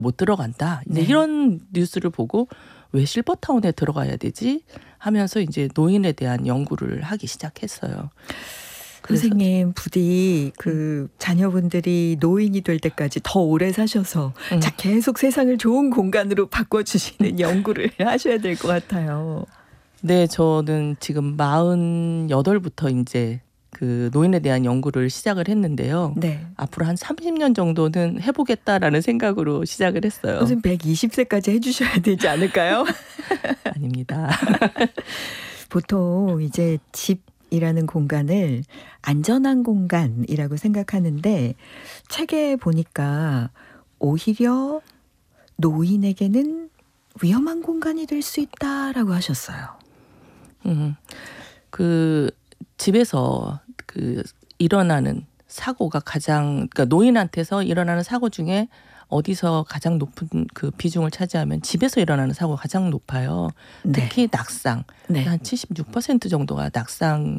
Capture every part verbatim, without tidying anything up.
못 들어간다. 이제 네. 이런 뉴스를 보고 왜 실버타운에 들어가야 되지? 하면서 이제 노인에 대한 연구를 하기 시작했어요. 선생님 부디 그 자녀분들이 노인이 될 때까지 더 오래 사셔서 음. 자 계속 세상을 좋은 공간으로 바꿔주시는 연구를 하셔야 될 것 같아요. 네, 저는 지금 마흔여덟부터 이제 그 노인에 대한 연구를 시작을 했는데요. 네. 앞으로 한 삼십 년 정도는 해보겠다라는 생각으로 시작을 했어요. 선생님 백이십 세까지 해주셔야 되지 않을까요? 아닙니다. 보통 이제 집이라는 공간을 안전한 공간이라고 생각하는데 책에 보니까 오히려 노인에게는 위험한 공간이 될 수 있다라고 하셨어요. 음, 그 집에서 그 일어나는 사고가 가장, 그러니까 노인한테서 일어나는 사고 중에 어디서 가장 높은 그 비중을 차지하면 집에서 일어나는 사고가 가장 높아요. 특히 네. 낙상. 네. 한 칠십육 퍼센트 정도가 낙상이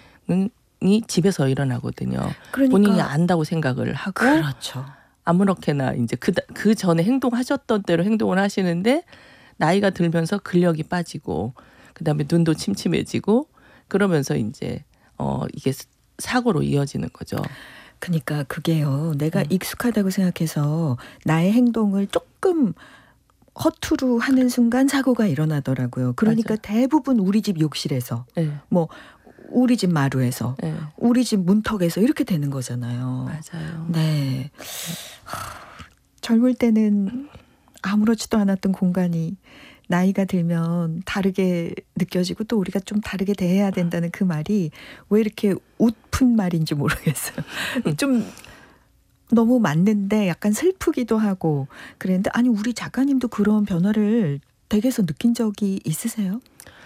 집에서 일어나거든요. 그러니까 본인이 안다고 생각을 하고 그렇죠. 아무렇게나 이제 그, 그 전에 행동하셨던 대로 행동을 하시는데 나이가 들면서 근력이 빠지고 그다음에 눈도 침침해지고 그러면서 이제 어 이게 사고로 이어지는 거죠. 그러니까 그게요. 내가 음. 익숙하다고 생각해서 나의 행동을 조금 허투루 하는 순간 사고가 일어나더라고요. 그러니까 맞아요. 대부분 우리 집 욕실에서 네. 뭐 우리 집 마루에서 네. 우리 집 문턱에서 이렇게 되는 거잖아요. 맞아요. 네. 하, 젊을 때는 아무렇지도 않았던 공간이 나이가 들면 다르게 느껴지고 또 우리가 좀 다르게 대해야 된다는 그 말이 왜 이렇게 웃픈 말인지 모르겠어요. 좀 너무 맞는데 약간 슬프기도 하고 그랬는데 아니 우리 작가님도 그런 변화를 댁에서 느낀 적이 있으세요?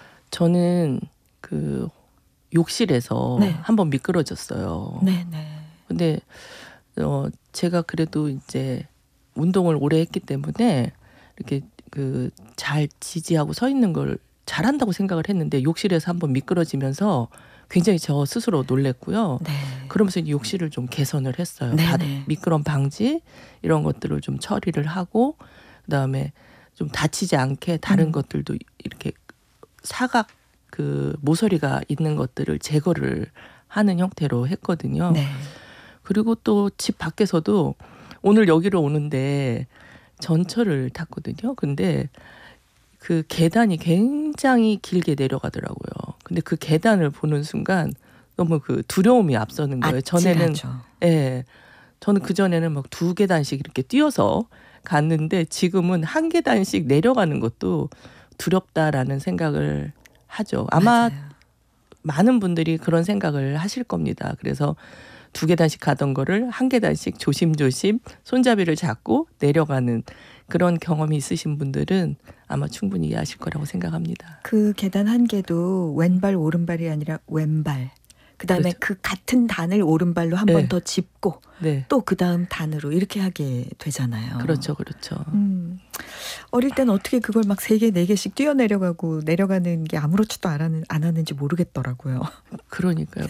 저는 그 욕실에서 네. 한번 미끄러졌어요. 네네. 근데 어 제가 그래도 이제 운동을 오래 했기 때문에 이렇게 그 잘 지지하고 서 있는 걸 잘한다고 생각을 했는데 욕실에서 한번 미끄러지면서 굉장히 저 스스로 놀랬고요. 네. 그러면서 이제 욕실을 좀 개선을 했어요. 네네. 바, 미끄럼 방지 이런 것들을 좀 처리를 하고 그다음에 좀 다치지 않게 다른 음. 것들도 이렇게 사각 그 모서리가 있는 것들을 제거를 하는 형태로 했거든요. 네. 그리고 또 집 밖에서도 오늘 여기로 오는데 전철을 탔거든요. 근데 그 계단이 굉장히 길게 내려가더라고요. 근데 그 계단을 보는 순간 너무 그 두려움이 앞서는 거예요. 전에는 아찔하죠. 예. 저는 그 전에는 막 두 계단씩 이렇게 뛰어서 갔는데 지금은 한 계단씩 내려가는 것도 두렵다라는 생각을 하죠. 아마 맞아요. 많은 분들이 그런 생각을 하실 겁니다. 그래서 두 계단씩 가던 거를 한 계단씩 조심조심 손잡이를 잡고 내려가는 그런 경험이 있으신 분들은 아마 충분히 이해하실 거라고 생각합니다. 그 계단 한 개도 왼발 오른발이 아니라 왼발. 그다음에 그렇죠. 그 같은 단을 오른발로 한 번 네. 더 짚고 네. 또 그다음 단으로 이렇게 하게 되잖아요. 그렇죠. 그렇죠. 음. 어릴 땐 어떻게 그걸 막 세 개, 네 개씩 뛰어내려가고 내려가는 게 아무렇지도 않았는, 않았는지 모르겠더라고요. 그러니까요.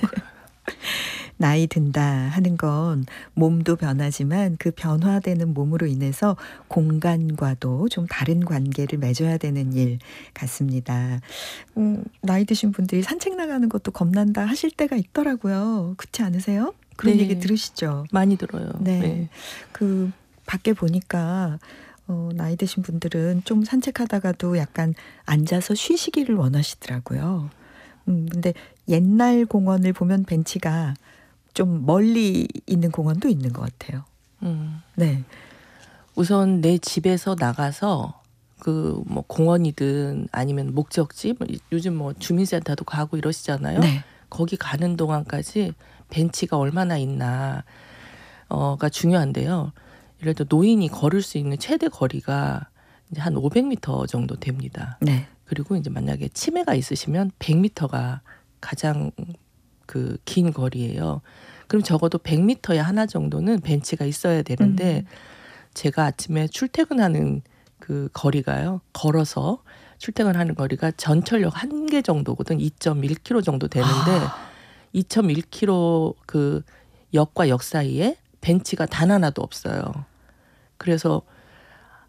나이 든다 하는 건 몸도 변하지만 그 변화되는 몸으로 인해서 공간과도 좀 다른 관계를 맺어야 되는 일 같습니다. 음, 나이 드신 분들이 산책 나가는 것도 겁난다 하실 때가 있더라고요. 그렇지 않으세요? 그런 네. 얘기 들으시죠? 많이 들어요. 네. 네. 그 밖에 보니까 어, 나이 드신 분들은 좀 산책하다가도 약간 앉아서 쉬시기를 원하시더라고요. 음, 근데 옛날 공원을 보면 벤치가 좀 멀리 있는 공원도 있는 것 같아요. 음. 네. 우선 내 집에서 나가서 그 뭐 공원이든 아니면 목적지 뭐 요즘 뭐 주민센터도 가고 이러시잖아요. 네. 거기 가는 동안까지 벤치가 얼마나 있나가 중요한데요. 예를 들어 노인이 걸을 수 있는 최대 거리가 이제 한 오백 미터 정도 됩니다. 네. 그리고 이제 만약에 치매가 있으시면 백 미터가 가장 그 긴 거리예요. 그럼 적어도 백 미터에 하나 정도는 벤치가 있어야 되는데 음. 제가 아침에 출퇴근하는 그 거리가요. 걸어서 출퇴근하는 거리가 전철역 한 개 정도거든. 이 점 일 킬로미터 정도 되는데 아. 이 점 일 킬로미터 그 역과 역 사이에 벤치가 단 하나도 없어요. 그래서